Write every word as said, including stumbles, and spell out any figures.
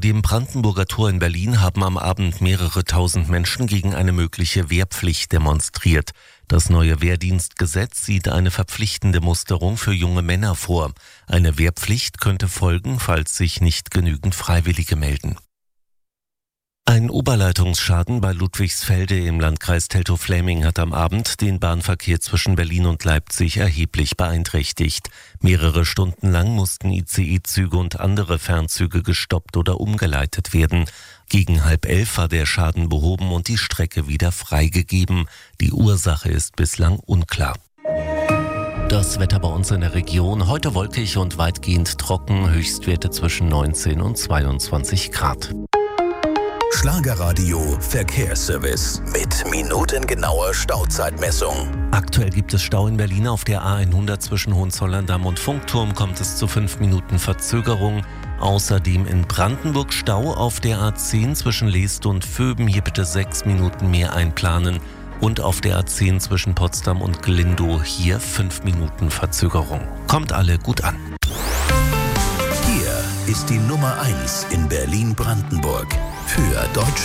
dem Brandenburger Tor in Berlin haben am Abend mehrere tausend Menschen gegen eine mögliche Wehrpflicht demonstriert. Das neue Wehrdienstgesetz sieht eine verpflichtende Musterung für junge Männer vor. Eine Wehrpflicht könnte folgen, falls sich nicht genügend Freiwillige melden. Ein Oberleitungsschaden bei Ludwigsfelde im Landkreis Teltow-Fläming hat am Abend den Bahnverkehr zwischen Berlin und Leipzig erheblich beeinträchtigt. Mehrere Stunden lang mussten I C E-Züge und andere Fernzüge gestoppt oder umgeleitet werden. Gegen halb elf war der Schaden behoben und die Strecke wieder freigegeben. Die Ursache ist bislang unklar. Das Wetter bei uns in der Region: heute wolkig und weitgehend trocken, Höchstwerte zwischen neunzehn und zweiundzwanzig Grad. Schlagerradio Verkehrsservice mit minutengenauer Stauzeitmessung. Aktuell gibt es Stau in Berlin auf der A hundert zwischen Hohenzollern-Damm und Funkturm, kommt es zu fünf Minuten Verzögerung. Außerdem in Brandenburg Stau auf der A zehn zwischen Leest und Vöben, hier bitte sechs Minuten mehr einplanen. Und auf der A zehn zwischen Potsdam und Glindow, hier fünf Minuten Verzögerung. Kommt alle gut an. Hier ist die Nummer eins in Berlin-Brandenburg für Deutschland.